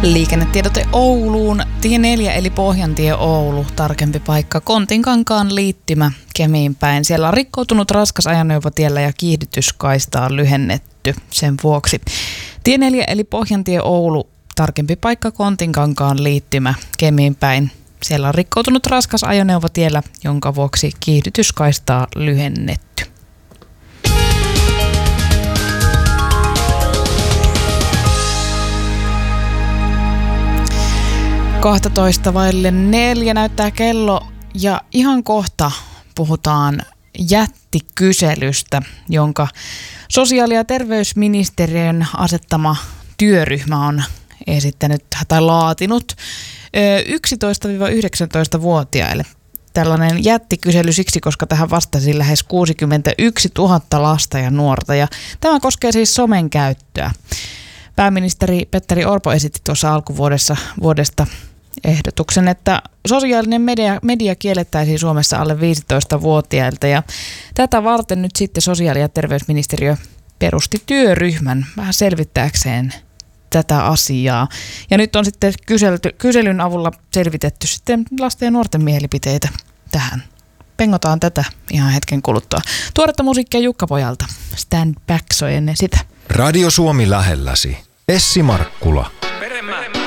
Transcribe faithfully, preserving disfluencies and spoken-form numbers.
Liikennetiedote Ouluun. Tie neljä eli Pohjantie Oulu. Tarkempi paikka Kontinkankaan liittymä Kemiin päin. Siellä on rikkoutunut raskas ajoneuvo tiellä ja kiihdytyskaista on lyhennetty sen vuoksi. Tie neljä eli Pohjantie Oulu. Tarkempi paikka Kontinkankaan liittymä Kemiin päin. Siellä on rikkoutunut raskas ajoneuvo tiellä, jonka vuoksi kiihdytyskaistaa lyhennetty. kaksitoista vaille neljä näyttää kello ja ihan kohta puhutaan jättikyselystä, jonka sosiaali- ja terveysministeriön asettama työryhmä on esittänyt tai laatinut yksitoista–yhdeksäntoista-vuotiaille. Tällainen jättikysely siksi, koska tähän vastasi lähes kuusikymmentäyksituhatta lasta ja nuorta ja tämä koskee siis somen käyttöä. Pääministeri Petteri Orpo esitti tuossa alkuvuodessa vuodesta ehdotuksen, että sosiaalinen media, media kiellettäisiin Suomessa alle viisitoistavuotiailta ja tätä varten nyt sitten sosiaali- ja terveysministeriö perusti työryhmän vähän selvittääkseen tätä asiaa. Ja nyt on sitten kyselty, kyselyn avulla selvitetty sitten lasten ja nuorten mielipiteitä tähän. Pengotaan tätä ihan hetken kuluttua. Tuoretta musiikkia Jukka Pojalta. Stand Back soi ennen sitä. Radio Suomi lähelläsi. Essi Markkula. Peremä.